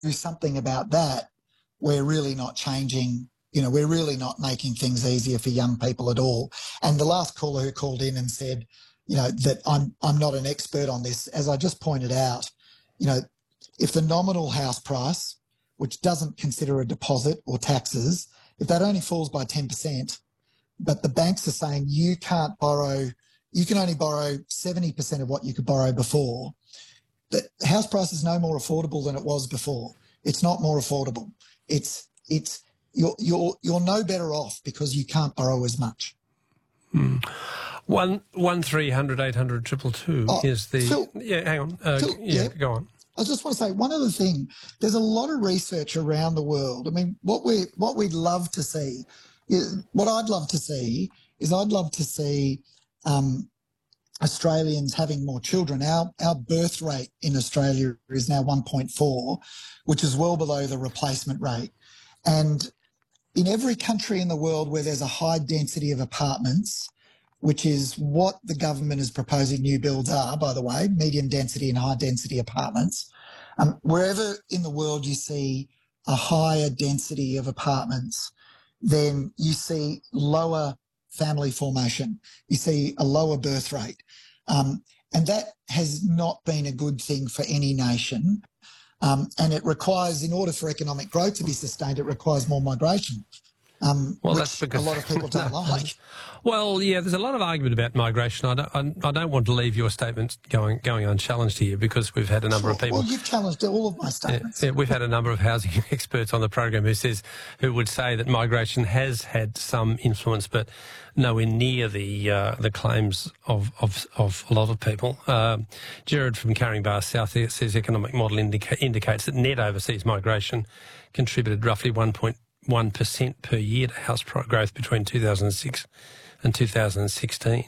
something about that, we're really not changing. We're really not making things easier for young people at all. And the last caller who called in and said, that I'm not an expert on this, as I just pointed out, if the nominal house price, which doesn't consider a deposit or taxes, if that only falls by 10%, but the banks are saying you can only borrow 70% of what you could borrow before, the house price is no more affordable than it was before. It's not more affordable. You're no better off because you can't borrow as much. 1-300-800-222 is the... Phil, hang on. Phil, go on. I just want to say one other thing. There's a lot of research around the world. I mean, what we'd love to see, what I'd love to see is Australians having more children. Our birth rate in Australia is now 1.4, which is well below the replacement rate. And in every country in the world where there's a high density of apartments, which is what the government is proposing new builds are, by the way, medium density and high density apartments. Wherever in the world you see a higher density of apartments, then you see lower family formation. You see a lower birth rate. And that has not been a good thing for any nation. And it requires, in order for economic growth to be sustained, it requires more migration. Which that's because a lot of people don't like. Well, yeah, there's a lot of argument about migration. I don't want to leave your statements going unchallenged here because we've had a number of people. Well, you've challenged all of my statements. Yeah, we've had a number of housing experts on the program who would say that migration has had some influence, but nowhere near the claims of a lot of people. Gerard from Caringbah South says economic model indicates that net overseas migration contributed roughly 1.1% per year to house price growth between 2006 and 2016,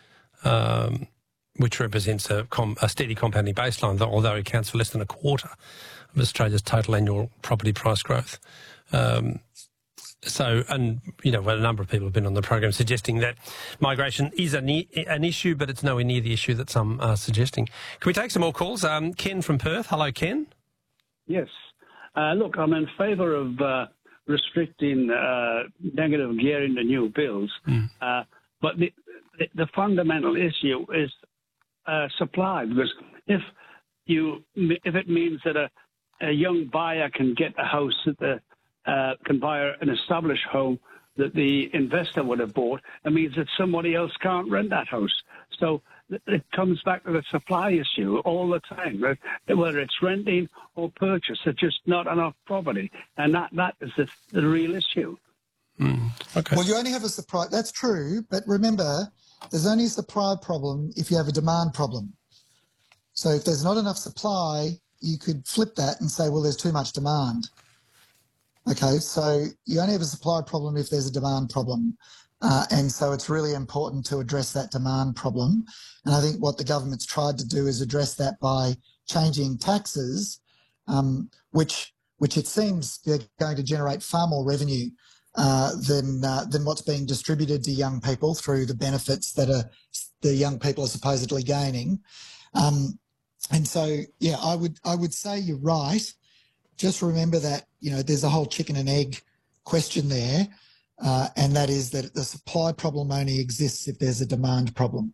which represents a steady compounding baseline, although it accounts for less than a quarter of Australia's total annual property price growth. A number of people have been on the program suggesting that migration is an issue, but it's nowhere near the issue that some are suggesting. Can we take some more calls? Ken from Perth. Hello, Ken. Yes. Look, I'm in favour of restricting negative gearing to new builds. But the fundamental issue is supply, because if it means that a young buyer can get a house can buy an established home that the investor would have bought, it means that somebody else can't rent that house. So it comes back to the supply issue all the time, right? Whether it's renting or purchase, there's just not enough property, and that is the real issue. Okay. Well, you only have a supply. That's true, but remember, there's only a supply problem if you have a demand problem. So if there's not enough supply, you could flip that and say, well, there's too much demand. Okay, so you only have a supply problem if there's a demand problem. And so it's really important to address that demand problem. And I think what the government's tried to do is address that by changing taxes, which it seems they're going to generate far more revenue than what's being distributed to young people through the benefits that the young people are supposedly gaining. And so, yeah, I would say you're right. Just remember that, there's a whole chicken and egg question there. And that is that the supply problem only exists if there's a demand problem.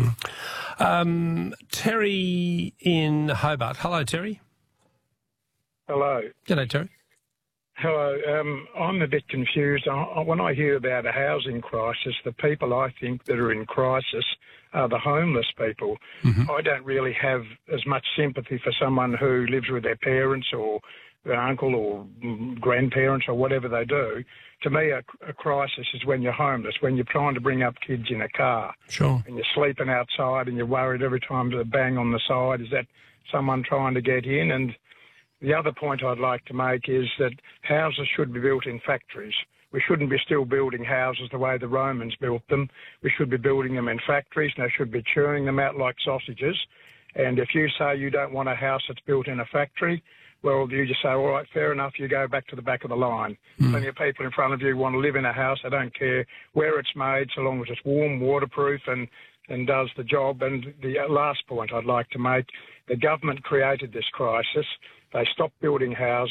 Terry in Hobart. Hello, Terry. Hello. G'day, Terry. Hello. I'm a bit confused. When I hear about a housing crisis, the people I think that are in crisis are the homeless people. Mm-hmm. I don't really have as much sympathy for someone who lives with their parents or their uncle or grandparents or whatever they do. To me, a crisis is when you're homeless, when you're trying to bring up kids in a car. Sure. And you're sleeping outside and you're worried every time there's a bang on the side. Is that someone trying to get in? And the other point I'd like to make is that houses should be built in factories. We shouldn't be still building houses the way the Romans built them. We should be building them in factories, and they should be churning them out like sausages. And if you say you don't want a house that's built in a factory, well, you just say, all right, fair enough, you go back to the back of the line. Plenty of people in front of you want to live in a house. They don't care where it's made, so long as it's warm, waterproof, and does the job. And the last point I'd like to make, the government created this crisis. They stopped building houses.